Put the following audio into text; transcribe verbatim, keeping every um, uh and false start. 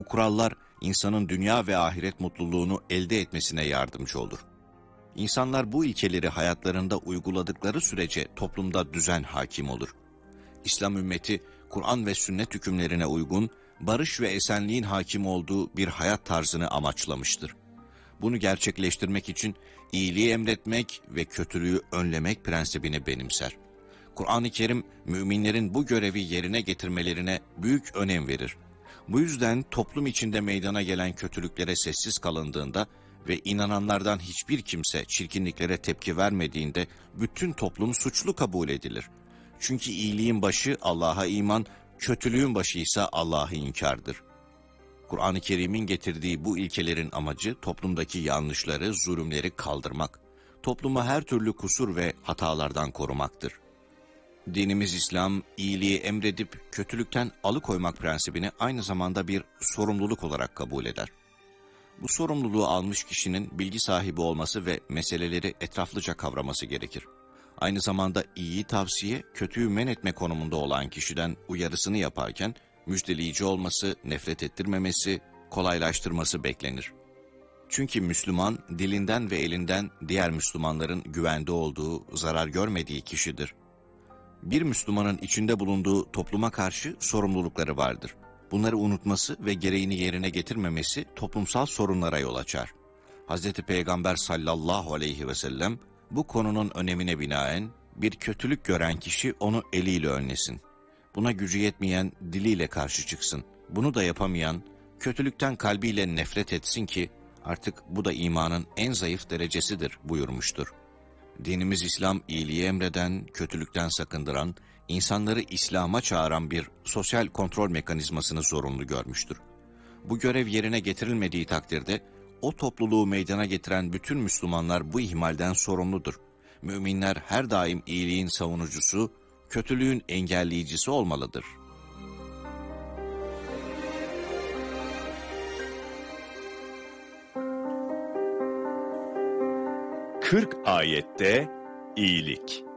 Bu kurallar insanın dünya ve ahiret mutluluğunu elde etmesine yardımcı olur. İnsanlar bu ilkeleri hayatlarında uyguladıkları sürece toplumda düzen hakim olur. İslam ümmeti, Kur'an ve sünnet hükümlerine uygun, barış ve esenliğin hakim olduğu bir hayat tarzını amaçlamıştır. Bunu gerçekleştirmek için iyiliği emretmek ve kötülüğü önlemek prensibini benimser. Kur'an-ı Kerim, müminlerin bu görevi yerine getirmelerine büyük önem verir. Bu yüzden toplum içinde meydana gelen kötülüklere sessiz kalındığında ve inananlardan hiçbir kimse çirkinliklere tepki vermediğinde bütün toplum suçlu kabul edilir. Çünkü iyiliğin başı Allah'a iman, kötülüğün başı ise Allah'ı inkardır. Kur'an-ı Kerim'in getirdiği bu ilkelerin amacı toplumdaki yanlışları, zulümleri kaldırmak, toplumu her türlü kusur ve hatalardan korumaktır. Dinimiz İslam, iyiliği emredip kötülükten alıkoymak prensibini aynı zamanda bir sorumluluk olarak kabul eder. Bu sorumluluğu almış kişinin bilgi sahibi olması ve meseleleri etraflıca kavraması gerekir. Aynı zamanda iyiyi tavsiye, kötüyü men etme konumunda olan kişiden uyarısını yaparken müjdeleyici olması, nefret ettirmemesi, kolaylaştırması beklenir. Çünkü Müslüman dilinden ve elinden diğer Müslümanların güvende olduğu, zarar görmediği kişidir. Bir Müslümanın içinde bulunduğu topluma karşı sorumlulukları vardır. Bunları unutması ve gereğini yerine getirmemesi toplumsal sorunlara yol açar. Hazreti Peygamber sallallahu aleyhi ve sellem bu konunun önemine binaen bir kötülük gören kişi onu eliyle önlesin. Buna gücü yetmeyen diliyle karşı çıksın. Bunu da yapamayan kötülükten kalbiyle nefret etsin ki artık bu da imanın en zayıf derecesidir buyurmuştur. Dinimiz İslam iyiliği emreden, kötülükten sakındıran, insanları İslam'a çağıran bir sosyal kontrol mekanizmasını zorunlu görmüştür. Bu görev yerine getirilmediği takdirde o topluluğu meydana getiren bütün Müslümanlar bu ihmalden sorumludur. Müminler her daim iyiliğin savunucusu, kötülüğün engelleyicisi olmalıdır. kırk ayette iyilik.